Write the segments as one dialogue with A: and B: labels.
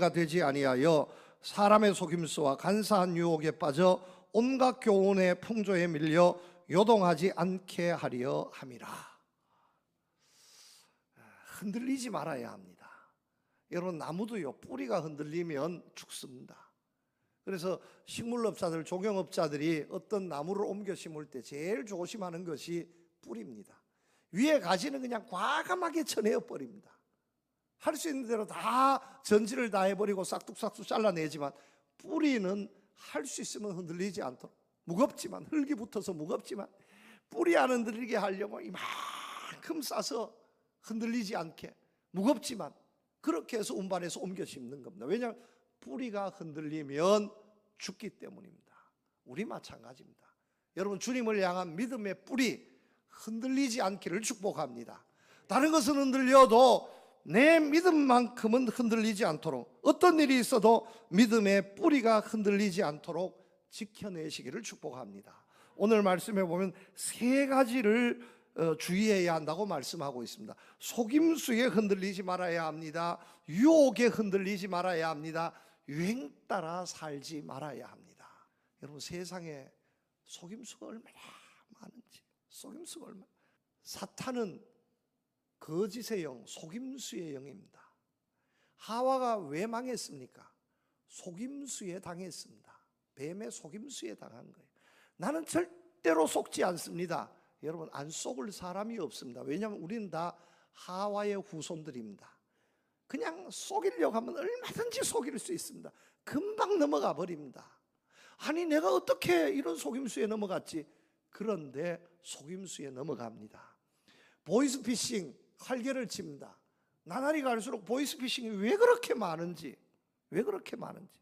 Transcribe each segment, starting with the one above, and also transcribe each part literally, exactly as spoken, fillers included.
A: 이해가 되지 아니하여 사람의 속임수와 간사한 유혹에 빠져 온갖 교훈의 풍조에 밀려 요동하지 않게 하려 함이라. 흔들리지 말아야 합니다. 여러분, 나무도요, 뿌리가 흔들리면 죽습니다. 그래서 식물업자들, 종용업자들이 어떤 나무를 옮겨 심을 때 제일 조심하는 것이 뿌리입니다. 위에 가지는 그냥 과감하게 쳐내어 버립니다. 할 수 있는 대로 다 전지를 다 해버리고 싹둑싹둑 잘라내지만 뿌리는 할 수 있으면 흔들리지 않도록, 무겁지만, 흙이 붙어서 무겁지만 뿌리 안 흔들리게 하려고 이만큼 싸서 흔들리지 않게, 무겁지만 그렇게 해서 운반해서 옮겨 심는 겁니다. 왜냐하면 뿌리가 흔들리면 죽기 때문입니다. 우리 마찬가지입니다. 여러분, 주님을 향한 믿음의 뿌리 흔들리지 않기를 축복합니다. 다른 것은 흔들려도 내 믿음만큼은 흔들리지 않도록, 어떤 일이 있어도 믿음의 뿌리가 흔들리지 않도록 지켜내시기를 축복합니다. 오늘 말씀해 보면 세 가지를 주의해야 한다고 말씀하고 있습니다. 속임수에 흔들리지 말아야 합니다. 유혹에 흔들리지 말아야 합니다. 유행 따라 살지 말아야 합니다. 여러분, 세상에 속임수가 얼마나 많은지, 속임수가 얼마나. 사탄은 거짓의 영, 속임수의 영입니다. 하와가 왜 망했습니까? 속임수에 당했습니다. 뱀의 속임수에 당한 거예요. 나는 절대로 속지 않습니다. 여러분, 안 속을 사람이 없습니다. 왜냐하면 우리는 다 하와의 후손들입니다. 그냥 속이려고 하면 얼마든지 속일 수 있습니다. 금방 넘어가 버립니다. 아니, 내가 어떻게 이런 속임수에 넘어갔지? 그런데 속임수에 넘어갑니다. 보이스피싱, 활개를 칩니다. 나날이 갈수록 보이스피싱이 왜 그렇게 많은지, 왜 그렇게 많은지.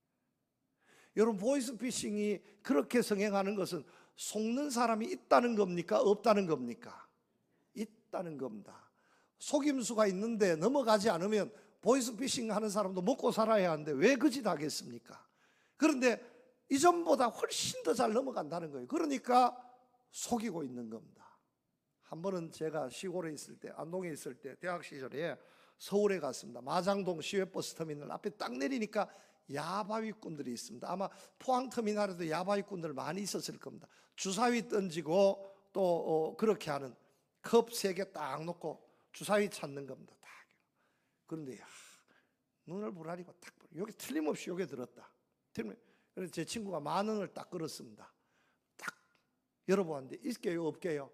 A: 여러분, 보이스피싱이 그렇게 성행하는 것은 속는 사람이 있다는 겁니까? 없다는 겁니까? 있다는 겁니다. 속임수가 있는데 넘어가지 않으면 보이스피싱 하는 사람도 먹고 살아야 하는데 왜 그 짓 하겠습니까? 그런데 이전보다 훨씬 더 잘 넘어간다는 거예요. 그러니까 속이고 있는 겁니다. 한 번은 제가 시골에 있을 때, 안동에 있을 때, 대학 시절에 서울에 갔습니다. 마장동 시외버스 터미널 앞에 딱 내리니까 야바위꾼들이 있습니다. 아마 포항터미널에도 야바위꾼들 많이 있었을 겁니다. 주사위 던지고 또 어, 그렇게 하는, 컵 세 개 딱 놓고 주사위 찾는 겁니다. 딱. 그런데 야, 눈을 부라리고 딱, 여기 틀림없이 여기 들었다. 그래서 제 친구가 만 원을 딱 걸었습니다. 딱 열어보았는데 있게요, 없게요?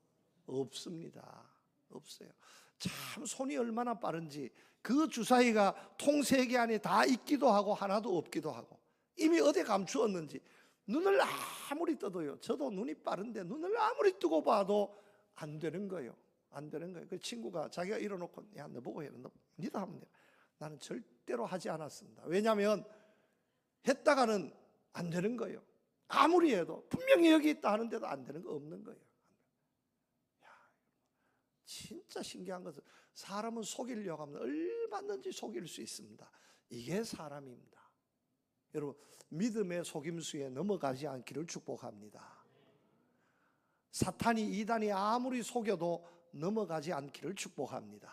A: 없습니다. 없어요. 참 손이 얼마나 빠른지, 그 주사위가 통 세 개 안에 다 있기도 하고 하나도 없기도 하고 이미 어디 감추었는지 눈을 아무리 떠도요, 저도 눈이 빠른데 눈을 아무리 뜨고 봐도 안 되는 거예요. 안 되는 거예요. 그 친구가 자기가 일어놓고, 야, 너 보고 해. 너 니도 하면 돼. 나는 절대로 하지 않았습니다. 왜냐하면 했다가는 안 되는 거예요. 아무리 해도 분명히 여기 있다 하는데도 안 되는 거, 없는 거예요. 진짜 신기한 것은 사람은 속이려고 하면 얼마든지 속일 수 있습니다. 이게 사람입니다. 여러분, 믿음의 속임수에 넘어가지 않기를 축복합니다. 사탄이, 이단이 아무리 속여도 넘어가지 않기를 축복합니다.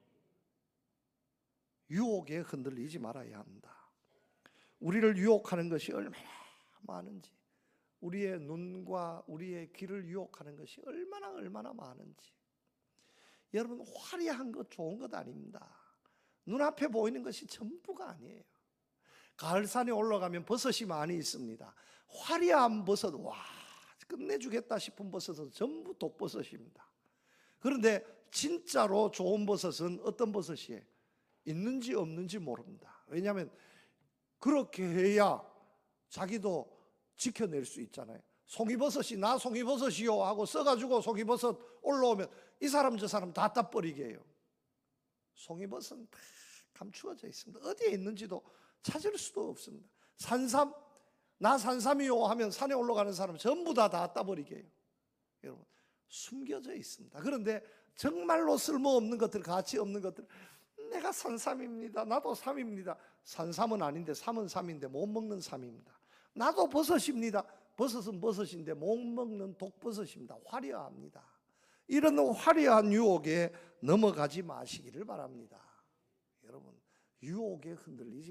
A: 유혹에 흔들리지 말아야 합니다. 우리를 유혹하는 것이 얼마나 많은지, 우리의 눈과 우리의 귀를 유혹하는 것이 얼마나 얼마나 많은지. 여러분, 화려한 것 좋은 것 아닙니다. 눈앞에 보이는 것이 전부가 아니에요. 가을산에 올라가면 버섯이 많이 있습니다. 화려한 버섯, 와, 끝내주겠다 싶은 버섯은 전부 독버섯입니다. 그런데 진짜로 좋은 버섯은 어떤 버섯이에요? 있는지 없는지 모릅니다. 왜냐하면 그렇게 해야 자기도 지켜낼 수 있잖아요. 송이버섯이 나 송이버섯이요 하고 써가지고 송이버섯 올라오면 이 사람 저 사람 다 따버리게 해요. 송이버섯은 다 감추어져 있습니다. 어디에 있는지도 찾을 수도 없습니다. 산삼, 나 산삼이요 하면 산에 올라가는 사람 전부 다 다 따버리게 해요. 여러분, 숨겨져 있습니다. 그런데 정말로 쓸모없는 것들, 가치 없는 것들, 내가 산삼입니다, 나도 삼입니다. 산삼은 아닌데 삼은 삼인데 못 먹는 삼입니다. 나도 버섯입니다. 버섯은 버섯인데 못 먹는 독버섯입니다. 화려합니다. 이런 화려한 유혹에 넘어가지 마시기를 바랍니다. 여러분, 유혹에 흔들리지